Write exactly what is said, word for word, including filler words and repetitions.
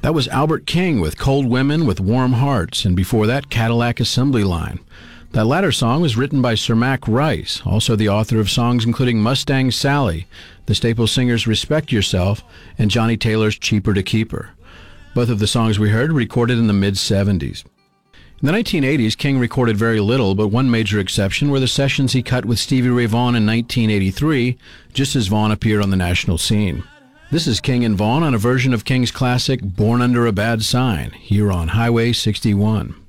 That was Albert King with Cold Women with Warm Hearts, and before that, Cadillac Assembly Line. That latter song was written by Sir Mac Rice, also the author of songs including Mustang Sally, the Staple Singers' Respect Yourself, and Johnny Taylor's Cheaper to Keep Her. Both of the songs we heard were recorded in the mid-seventies. In the nineteen eighties, King recorded very little, but one major exception were the sessions he cut with Stevie Ray Vaughan in nineteen eighty-three, just as Vaughan appeared on the national scene. This is King and Vaughan on a version of King's classic Born Under a Bad Sign, here on Highway sixty-one.